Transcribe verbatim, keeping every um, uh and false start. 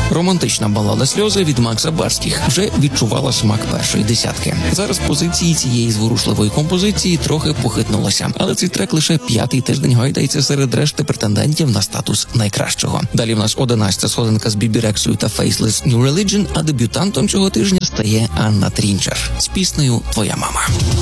Романтична балада «Сльози» від Макса Барських вже відчувала смак першої десятки. Зараз позиції цієї зворушливої композиції трохи похитнулося, але цей трек лише п'ятий тиждень гойдається серед решти претендентів на статус найкращого. Далі в нас одинадцята сходинка з Бібі Рексою та Faceless New Religion, а дебютантом цього тижня стає Анна Трінчер з піснею «Твоя мама».